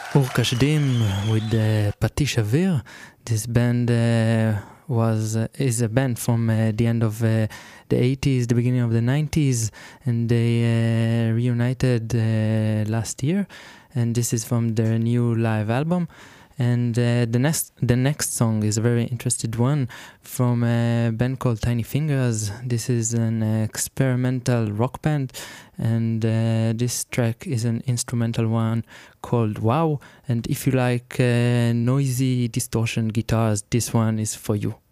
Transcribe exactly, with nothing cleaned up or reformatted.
Ur Kashdim with uh, Patish Avir. This band uh, was uh, is a band from uh, the end of uh, the eighties, the beginning of the nineties, and they uh, reunited uh, last year. And this is from their new live album. And uh, the next the next song is a very interesting one from a band called Tiny Fingers. This is an experimental rock band, and uh, this track is an instrumental one called Wow. And if you like uh, noisy distortion guitars, this one is for you.